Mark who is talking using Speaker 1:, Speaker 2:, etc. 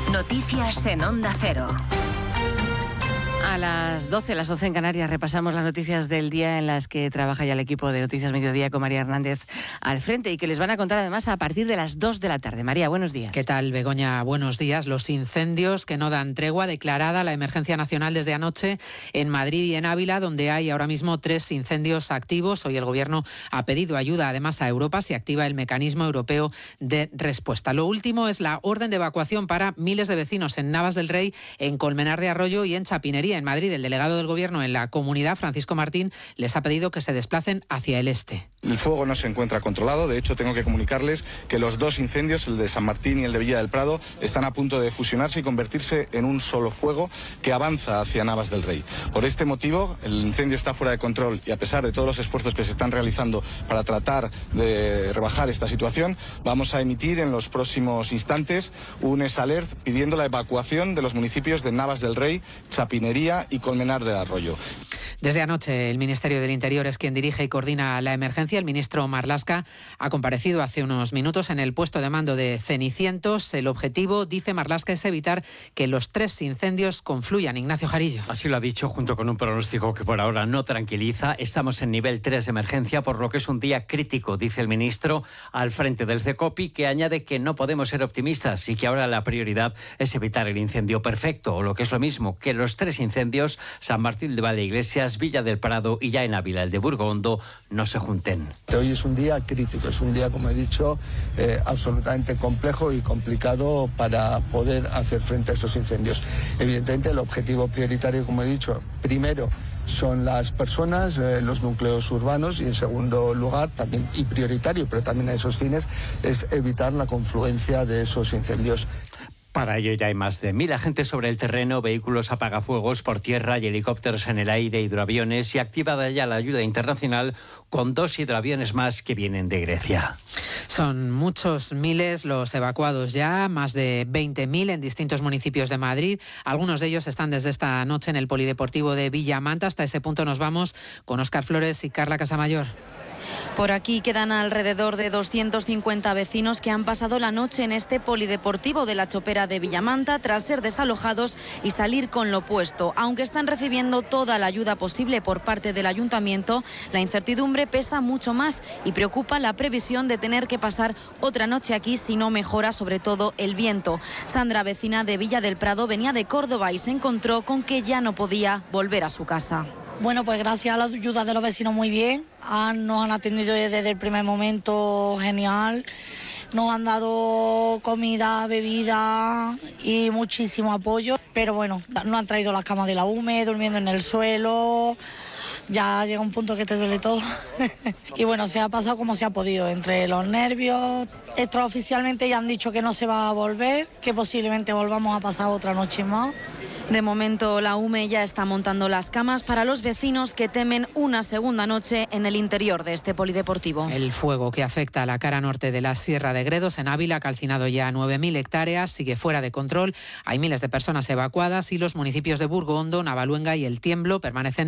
Speaker 1: Noticias en Onda Cero.
Speaker 2: A las 12, las 11 en Canarias, repasamos las noticias del día en las que trabaja ya el equipo de Noticias Mediodía con María Hernández al frente y que les van a contar además a partir de las 2 de la tarde. María, buenos días.
Speaker 3: ¿Qué tal, Begoña? Buenos días. Los incendios que no dan tregua, declarada la emergencia nacional desde anoche en Madrid y en Ávila, donde hay ahora mismo 3 incendios activos. Hoy el Gobierno ha pedido ayuda además a Europa si activa el mecanismo europeo de respuesta. Lo último es la orden de evacuación para miles de vecinos en Navas del Rey, en Colmenar de Arroyo y en Chapinería, en Madrid. El delegado del Gobierno en la comunidad, Francisco Martín, les ha pedido que se desplacen hacia el este.
Speaker 4: El fuego no se encuentra controlado. De hecho, tengo que comunicarles que los 2 incendios, el de San Martín y el de Villa del Prado, están a punto de fusionarse y convertirse en un solo fuego que avanza hacia Navas del Rey. Por este motivo, el incendio está fuera de control y a pesar de todos los esfuerzos que se están realizando para tratar de rebajar esta situación, vamos a emitir en los próximos instantes un SALERT pidiendo la evacuación de los municipios de Navas del Rey, Chapinería y Colmenar de Arroyo.
Speaker 3: Desde anoche, el Ministerio del Interior es quien dirige y coordina la emergencia. El ministro Marlaska ha comparecido hace unos minutos en el puesto de mando de Cenicientos. El objetivo, dice Marlaska, es evitar que los 3 incendios confluyan. Ignacio Jarillo.
Speaker 5: Así lo ha dicho, junto con un pronóstico que por ahora no tranquiliza. Estamos en nivel 3 de emergencia, por lo que es un día crítico, dice el ministro, al frente del CECOPI, que añade que no podemos ser optimistas y que ahora la prioridad es evitar el incendio perfecto, o lo que es lo mismo, que los 3 incendios, San Martín de Valdeiglesias, Villa del Prado y ya en Ávila, el de Burgondo, no se junten.
Speaker 6: Hoy es un día crítico, es un día, como he dicho, absolutamente complejo y complicado para poder hacer frente a estos incendios. Evidentemente, el objetivo prioritario, como he dicho, primero son las personas, los núcleos urbanos y en segundo lugar, también y prioritario, pero también a esos fines, es evitar la confluencia de esos incendios.
Speaker 5: Para ello ya hay más de 1.000 agentes sobre el terreno, vehículos apagafuegos por tierra y helicópteros en el aire, hidroaviones y activada ya la ayuda internacional con 2 hidroaviones más que vienen de Grecia.
Speaker 3: Son muchos miles los evacuados ya, más de 20.000 en distintos municipios de Madrid. Algunos de ellos están desde esta noche en el Polideportivo de Villamanta. Hasta ese punto nos vamos con Óscar Flores y Carla Casamayor.
Speaker 7: Por aquí quedan alrededor de 250 vecinos que han pasado la noche en este polideportivo de la Chopera de Villamanta tras ser desalojados y salir con lo puesto. Aunque están recibiendo toda la ayuda posible por parte del ayuntamiento, la incertidumbre pesa mucho más y preocupa la previsión de tener que pasar otra noche aquí si no mejora sobre todo el viento. Sandra, vecina de Villa del Prado, venía de Córdoba y se encontró con que ya no podía volver a su casa.
Speaker 8: Bueno, pues gracias a la ayuda de los vecinos muy bien, nos han atendido desde el primer momento genial, nos han dado comida, bebida y muchísimo apoyo, pero bueno, no han traído las camas de la UME, durmiendo en el suelo, ya llega un punto que te duele todo y bueno, se ha pasado como se ha podido, entre los nervios. Extraoficialmente ya han dicho que no se va a volver, que posiblemente volvamos a pasar otra noche más.
Speaker 7: De momento, la UME ya está montando las camas para los vecinos que temen una segunda noche en el interior de este polideportivo.
Speaker 3: El fuego que afecta a la cara norte de la Sierra de Gredos, en Ávila, ha calcinado ya 9.000 hectáreas, sigue fuera de control. Hay miles de personas evacuadas y los municipios de Burgondo, Navaluenga y El Tiemblo permanecen